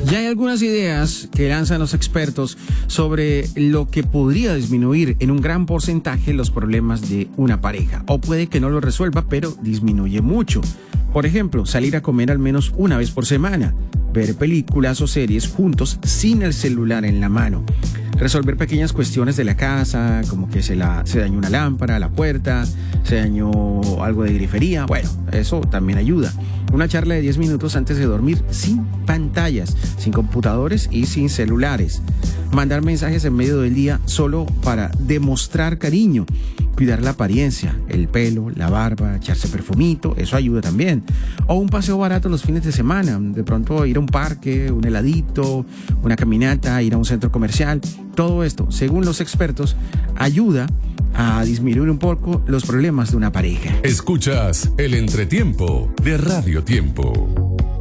Ya hay algunas ideas que lanzan los expertos sobre lo que podría disminuir en un gran porcentaje los problemas de una pareja. O puede que no lo resuelva, pero disminuye mucho. Por ejemplo, salir a comer al menos una vez por semana, ver películas o series juntos sin el celular en la mano, resolver pequeñas cuestiones de la casa, como que se dañó una lámpara, la puerta, se dañó algo de grifería. Bueno, eso también ayuda. Una charla de 10 minutos antes de dormir, sin pantallas, sin computadores y sin celulares. Mandar mensajes en medio del día solo para demostrar cariño. Cuidar la apariencia, el pelo, la barba, echarse perfumito, eso ayuda también. O un paseo barato los fines de semana, de pronto ir a un parque, un heladito, una caminata, ir a un centro comercial. Todo esto, según los expertos, ayuda a disminuir un poco los problemas de una pareja. Escuchas El Entretiempo de Radio Tiempo.